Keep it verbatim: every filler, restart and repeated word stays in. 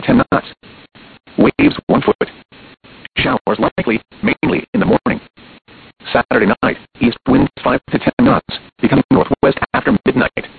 ten knots. Waves one foot. Showers likely, mainly in the morning. Saturday night, east winds five to ten knots, becoming northwest after midnight.